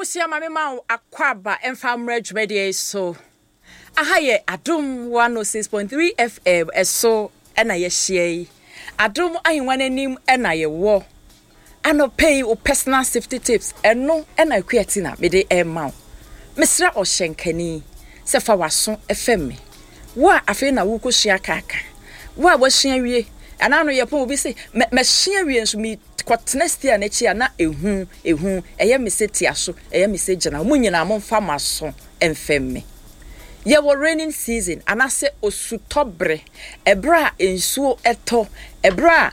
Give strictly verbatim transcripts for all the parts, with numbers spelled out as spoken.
abusia mame ma akwaba emfa mrage media so ahaye adom one oh six point three F M eso ena ye hie adom ahenwan anim ena ye wo ano pay o personal safety tips eno ena kweti na me de e ma mesra ohyenkani se fa waso fm wa afi na wo ko hia kaka wa wa hia wie ana no ye pon obi se me hia wie nso mi kwatnestia na chi ana ehu ehu eye meseti aso eye meseje na munyina mo mfa maso emfemme ye wo raining season anase osutobre ebra ensuo eto ebra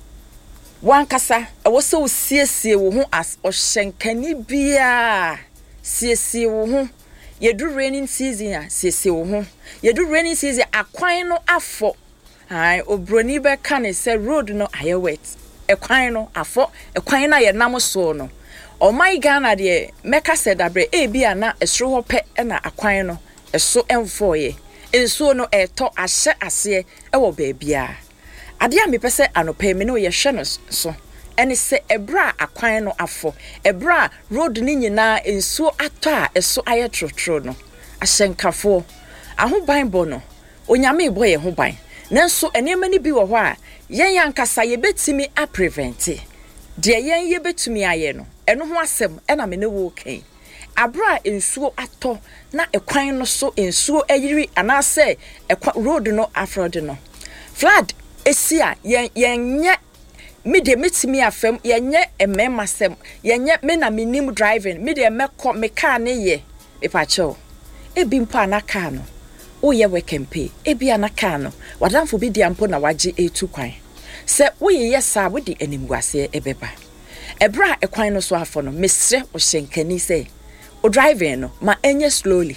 wankasa ewo se osiesie wo ho as ohyenkani bia siesie wo ho ye do raining season a siesie wo ho ye do raining season akwan no afo ai obroni be kan se road no aye wet ekwan no afo ekwan na ye nam so no o my Ghana de meka said abre e bia na esro ho pe na akwan no eso emfo ye ensuo no eto ahye ase e wo ba bia ade a mepese anope me no ye hwe no so ene se ebra akwan no afo ebra road ni nyina ensuo ato a eso aye trotro no ahyenkafo ahoban bo no onyame bo ye hoban nanso enema ni bi wo ho a yen yankasa ye betimi a prevent de yen ye betumi aye no eno ho asem ena me ne wo kan abra ensuo ato na ekwan no so ensuo ayiri anase ekwa road no afrod no flood esia yen yenye me de metimi afem yenye emema sem yenye me na minim driving me de mekọ me car ne ye epacho ebi mpa na car no oye wekempe ebi anaka no wadamfo bi diampo na waje etu kwan se oye yesa wodi animguase ebeba ebra ekwan no so afo no mesre ohyenkani se o driving no ma enye slowly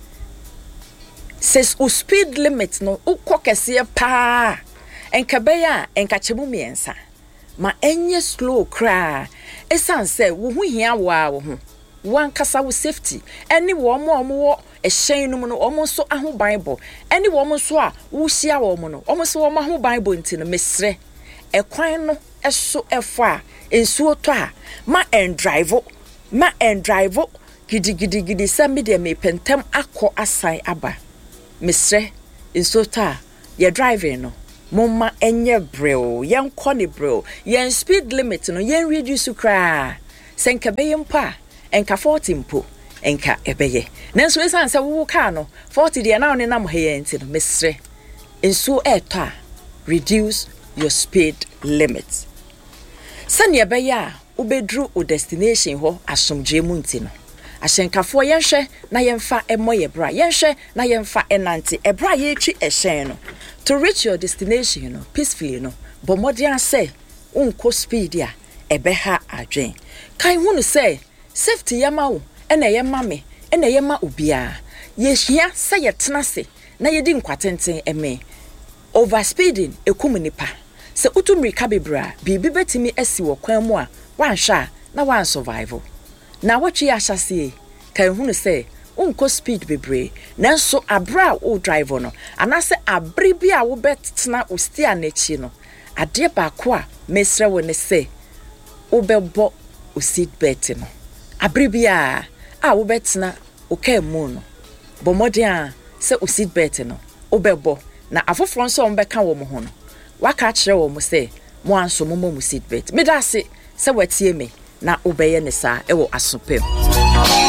says o speed limit no ukokese pa enkabeya enkachemu miensa ma enye slow kra esanse wo hu hia wa wo hu wankasa wo safety eni wo mo mo ehyen no no omo so aho bible eni wo mo so a wo hia wo mo no omo so wo aho bible nti no mesre ekwan no eso efo a ensuo to a ma en drive ma en drive gidi gidi gidi sambi de me pentem akọ asan aba mesre ensuo to a ye driving no momma enye breo yen kọ ne breo yen speed limit no yen reduce kra senka beyem pa enka forty mpo enka ebeye nanso esan se wo ka no forty de na one nam he enti no mesre enso eto a reduce your speed limit sane ebeye a ubedru o destination ho asomdwe mu nti no ahyenkafo yenhwe na yemfa emoye bra yenhwe na yemfa enante ebra ye twi ehyen no to reach your destination no peacefully no bomodian say unko speed ya ebeha adwen kan hunu say safety yama wo ena yema me ena yema obia ye hia say yetenase na yedi nkwatenten eme overspeeding ekumnipa se utumrika bebra bibi betimi asi wo kwan mu a wanhwa na wan survival na watwe ahase kan hunu say unko speed bebre nanso abra o driver no anase abre bi a wo betena o stia na chi no ade ba ko a mesre wo ne say wo bebo o seat belt no abre bi a a wo betena o ka mu no bomodian se o seat belt no wo bebo na afoforo nso wo beka wo mo ho no waka kire wo mo say mo anso mo mo seat belt me da se se watie me na obeye ne sa e wo asopem